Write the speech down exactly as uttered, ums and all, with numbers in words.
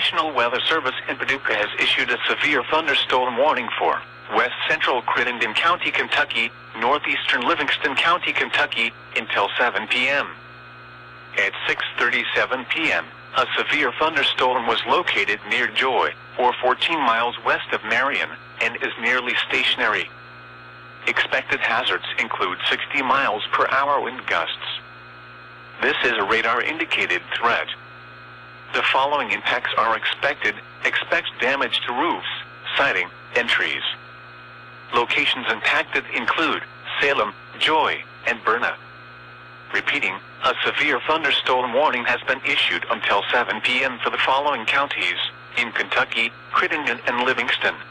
National Weather Service in Paducah has issued a severe thunderstorm warning for west central Crittenden County, Kentucky, northeastern Livingston County, Kentucky, until seven p m At six thirty-seven p m, a severe thunderstorm was located near Joy, or fourteen miles west of Marion, and is nearly stationary. Expected hazards include sixty miles per hour wind gusts. This is a radar-indicated threat. The following impacts are expected. Expect damage to roofs, siding, and trees. Locations impacted include Salem, Joy, and Burna. Repeating, a severe thunderstorm warning has been issued until seven p m for the following counties in Kentucky: Crittenden and Livingston.